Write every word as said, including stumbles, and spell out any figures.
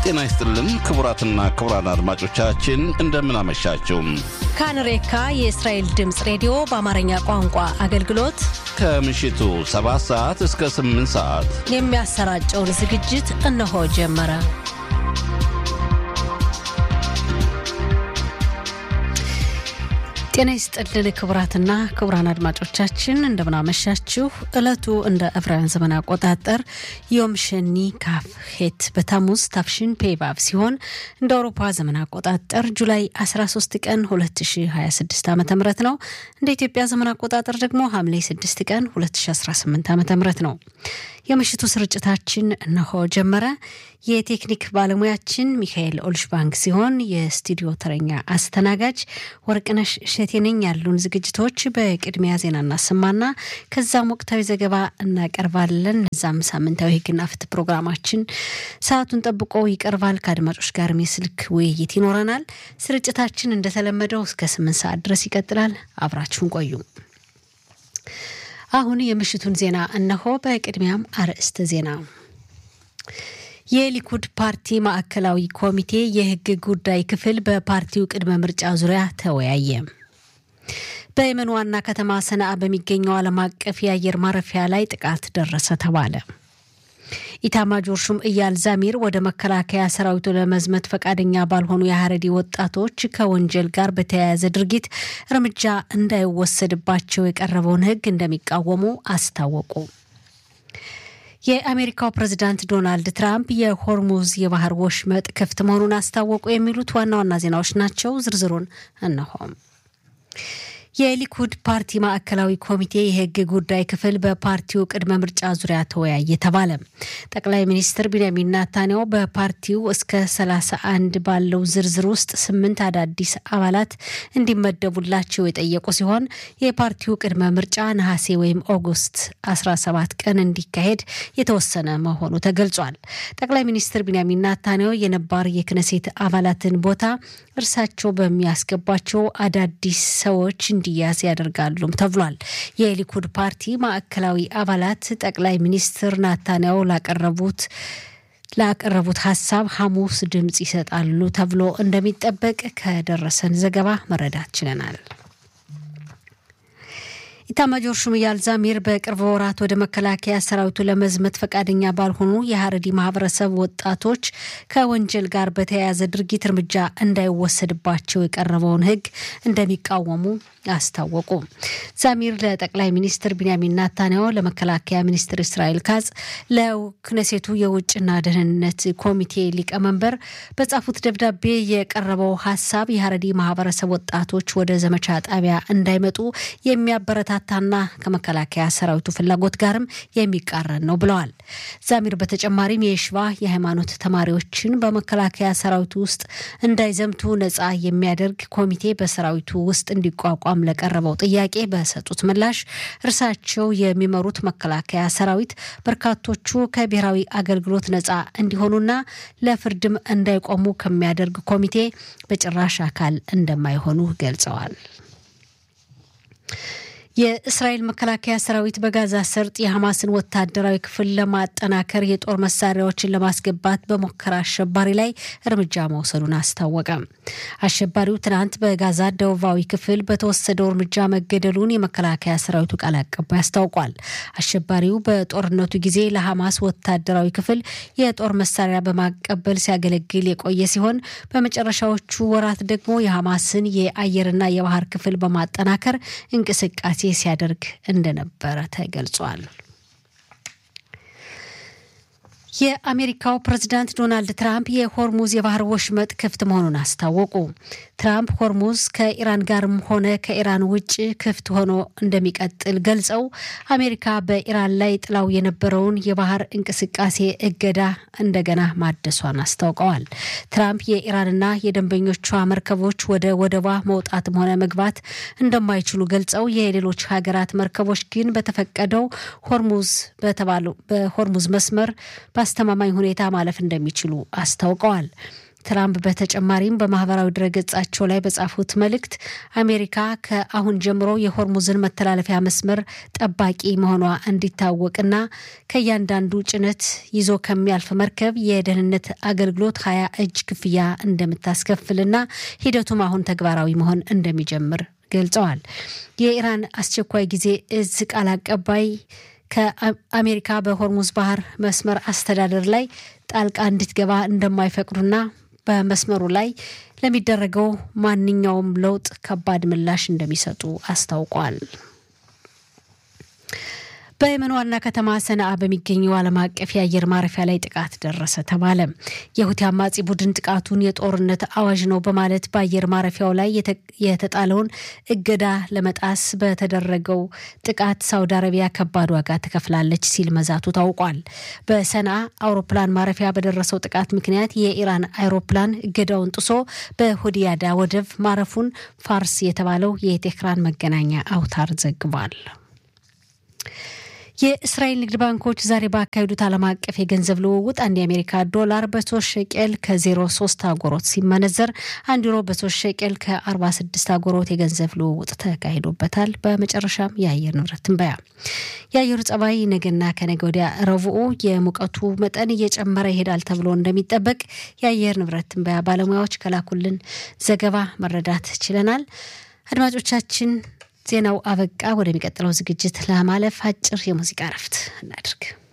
ጤና ይስጥልን ክቡራትና ክቡራን አድማጮቻችን እንደምን አመሻችሁ። ካንሬካ የእስራኤል ድምጽ ሬዲዮ በአማርኛ ቋንቋ አገልግሎት ከምሽቱ ሰባት ሰዓት እስከ ስምንት ሰዓት የሚያሰራጨውን ዝግጅት እነሆ ጀመረ። ጤና ይስጥልን ክቡራትና ክቡራን አድማጮቻችን እንደምን አመሻችሁ። እለቱ እንደ ዕብራውያን ዘመን አቆጣጠር ዮም ሸኒ ካፍ ሄት በታሙዝ ታፍሽን ፔባብ ሲሆን እንደ አውሮፓ ዘመን አቆጣጠር ጁላይ አስራ ሶስት ቀን ሁለት ሺህ ሃያ ስድስት ዓመተ ምህረት ነው። እንደ ኢትዮጵያ ዘመን አቆጣጠር ደግሞ ሐምሌ ስድስት ቀን ሁለት ሺህ አስራ ስምንት ዓመተ ምህረት ነው። የምሽቱ ስርጭታችን እነሆ ጀመረ። የቴክኒክ ባለሙያችን ሚካኤል ኦልሽባንክ ሲሆን የስቱዲዮ ተረኛ አስተናጋጅ ወርቅነሽ ሸቴነኝ። ያሉን ዝግጅቶች በቅድሚያ ዜና እናሰማና ከዛም ወቅታዊ ዘገባ እናቀርባለን። እዛም ሳምንታዊ ህግና ፍትህ ፕሮግራማችን ሰዓቱን ጠብቆ ይቀርባል። ከአድማጮች ጋር የስልክ ውይይት ይኖረናል። ስርጭታችን እንደተለመደው እስከ ስምንት ሰዓት ድረስ ይቀጥላል። አብራችሁን ቆዩ። አሁን የምሽቱን ዜና እነሆ። በቅድሚያም አርዕስተ ዜና። የሊኩድ ፓርቲ ማዕከላዊ ኮሚቴ የህግ ጉዳይ ክፍል በፓርቲው ቅድመ ምርጫ ዙሪያ ተወያየ። በየመን ዋና ከተማ ሰነአ በሚገኘው ዓለም አቀፍ የአየር ማረፊያ ላይ ጥቃት ደረሰ ተባለ። ኢታማጆር ሹም ኢያል ዛሚር ወደ መከላከያ ሰራዊቱ ለመዝመት ፈቃደኛ ባልሆኑ የሐረዲ ወጣቶች ከወንጀል ጋር በተያያዘ ድርጊት እርምጃ እንዳይወሰድባቸው የቀረበውን ህግ እንደሚቃወሙ አስታወቁ። የአሜሪካው ፕሬዝዳንት ዶናልድ ትራምፕ የሆርሙዝ የባህር ወሽመጥ ክፍት መሆኑን አስታወቁ። የሚሉት ዋና ዋና ዜናዎች ናቸው። ዝርዝሩን እነሆ። የሊኩድ ፓርቲ ማዕከላዊ ኮሚቴ የህግ ጉዳይ ክፍል በፓርቲው ቅድመ ምርጫ ዙሪያ ተወያየ ተባለ። ጠቅላይ ሚኒስትር ቢንያሚን ኔታንያሁ በፓርቲው እስከ ሰላሳ አንድ ባለው ዝርዝር ውስጥ ስምንት አዳዲስ አባላት እንዲመደቡላቸው የጠየቁ ሲሆን የፓርቲው ቅድመ ምርጫ ነሐሴ ወይም ኦገስት አስራ ሰባት ቀን እንዲካሄድ የተወሰነ መሆኑ ተገልጿል። ጠቅላይ ሚኒስትር ቢንያሚን ኔታንያሁ የነባር የክነሴት አባላትን ቦታ እርሳቸው በሚያስገባቸው አዳዲስ ሰዎች እንዲያዝ ያደርጋሉም ተብሏል። የሊኩድ ፓርቲ ማዕከላዊ አባላት ጠቅላይ ሚኒስትር ኔታንያሁ ላቀረቡት ላቀረቡት ሐሳብ ሐሙስ ድምጽ ይሰጣሉ ተብሎ እንደሚጠበቅ ከደረሰን ዘገባ መረዳት ችለናል። ኢታማጆር ሹም ኢያል ዛሚር በቅርብ ወራት ወደ መከላከያ ሰራዊቱ ለመዝመት ፈቃደኛ ባልሆኑ የሐረዲ ማህበረሰብ ወጣቶች ከወንጀል ጋር በተያያዘ ድርጊት እርምጃ እንዳይወሰድባቸው የቀረበውን ህግ እንደሚቃወሙ አስታወቁ። ዛሚር ለጠቅላይ ሚኒስትር ቢንያሚን ኔታንያሁ፣ ለመከላከያ ሚኒስትር እስራኤል ካጽ፣ ለክነሴቱ የውጭና ደህንነት ኮሚቴ ሊቀመንበር በጻፉት ደብዳቤ የቀረበው ሐሳብ የሐረዲ ማህበረሰብ ወጣቶች ወደ ዘመቻ ጣቢያ እንዳይመጡ የሚያበረታታና ከመከላከያ ሰራዊቱ ፍላጎት ጋርም የሚቃረን ነው ብለዋል። ዛሚር በተጨማሪም የሽባ የሃይማኖት ተማሪዎችን በመከላከያ ሰራዊቱ ውስጥ እንዳይዘምቱ ነጻ የሚያደርግ ኮሚቴ በሰራዊቱ ውስጥ እንዲቋቋም ለቀረበው ጥያቄ በሰጡት ምላሽ እርሳቸው የሚመሩት መከላከያ ሰራዊት በርካቶቹ ከብሔራዊ አገልግሎት ነጻ እንዲሆኑና ለፍርድም እንዳይቆሙ ከሚያደርግ ኮሚቴ በጭራሽ አካል እንደማይሆኑ ገልጸዋል። የእስራኤል መከላከያ ሰራዊት በጋዛ ሰርጥ የሐማስን ወታደራዊ ክፍል ለማጠናከር የጦር መሳሪያዎችን ለማስገባት በሞከረ አሸባሪ ላይ እርምጃ መውሰዱን አስታወቀ። አሸባሪው ትናንት በጋዛ ደቡባዊ ክፍል በተወሰደው እርምጃ መገደሉን የመከላከያ ሰራዊቱ ቃል አቀባይ አስታውቋል። አሸባሪው በጦርነቱ ጊዜ ለሐማስ ወታደራዊ ክፍል የጦር መሳሪያ በማቀበል ሲያገለግል የቆየ ሲሆን በመጨረሻዎቹ ወራት ደግሞ የሐማስን የአየርና የባህር ክፍል በማጠናከር እንቅስቃሴ ሲያደርግ እንደነበረ ተገልጿል። የአሜሪካው ፕሬዝዳንት ዶናልድ ትራምፕ የሆርሙዝ የባህር ወሽመጥ ክፍት መሆኑን አስታወቁ። ትራምፕ ሆርሙዝ ከኢራን ጋርም ሆነ ከኢራን ውጭ ክፍት ሆኖ እንደሚቀጥል ገልጸው አሜሪካ በኢራን ላይ ጥላው የነበረውን የባህር እንቅስቃሴ እገዳ እንደገና ማደሷን አስታውቀዋል። ትራምፕ የኢራንና የደንበኞቿ መርከቦች ወደ ወደቧ መውጣትም ሆነ መግባት እንደማይችሉ ገልጸው የሌሎች ሀገራት መርከቦች ግን በተፈቀደው ሆርሙዝ በተባለው በሆርሙዝ መስመር በአስተማማኝ ሁኔታ ማለፍ እንደሚችሉ አስታውቀዋል። ትራምፕ በተጨማሪም በማህበራዊ ድረገጻቸው ላይ በጻፉት መልእክት አሜሪካ ከአሁን ጀምሮ የሆርሙዝን መተላለፊያ መስመር ጠባቂ መሆኗ እንዲታወቅና ከእያንዳንዱ ጭነት ይዞ ከሚያልፍ መርከብ የደህንነት አገልግሎት ሀያ እጅ ክፍያ እንደምታስከፍልና ሂደቱም አሁን ተግባራዊ መሆን እንደሚጀምር ገልጸዋል። የኢራን አስቸኳይ ጊዜ እዝ ቃል አቀባይ ከአሜሪካ በሆርሙዝ ባህር መስመር አስተዳደር ላይ ጣልቃ እንድትገባ እንደማይፈቅዱና በመስመሩ ላይ ለሚደረገው ማንኛውም ለውጥ ከባድ ምላሽ እንደሚሰጡ አስታውቋል። በየመን ዋና ከተማ ሰነአ በሚገኘው ዓለም አቀፍ የአየር ማረፊያ ላይ ጥቃት ደረሰ ተባለ። የሁቲ አማጺ ቡድን ጥቃቱን የጦርነት አዋጅ ነው በማለት በአየር ማረፊያው ላይ የተጣለውን እገዳ ለመጣስ በተደረገው ጥቃት ሳውዲ አረቢያ ከባድ ዋጋ ትከፍላለች ሲል መዛቱ ታውቋል። በሰነአ አውሮፕላን ማረፊያ በደረሰው ጥቃት ምክንያት የኢራን አውሮፕላን እገዳውን ጥሶ በሆዲያዳ ወደብ ማረፉን ፋርስ የተባለው የቴህራን መገናኛ አውታር ዘግቧል። የእስራኤል ንግድ ባንኮች ዛሬ ባካሄዱት ዓለም አቀፍ የገንዘብ ልውውጥ አንድ የአሜሪካ ዶላር በሶስት ሸቄል ከዜሮ ሶስት አጎሮት ሲመነዘር አንድ ዩሮ በሶስት ሸቄል ከአርባ ስድስት አጎሮት የገንዘብ ልውውጥ ተካሂዶበታል። በመጨረሻም የአየር ንብረት ትንበያ። የአየሩ ጸባይ ነገና ከነገ ወዲያ ረቡዕ የሙቀቱ መጠን እየጨመረ ይሄዳል ተብሎ እንደሚጠበቅ የአየር ንብረት ትንበያ ባለሙያዎች ከላኩልን ዘገባ መረዳት ችለናል። አድማጮቻችን ዜናው አበቃ። ወደሚቀጥለው ዝግጅት ለማለፍ አጭር የሙዚቃ እረፍት እናድርግ።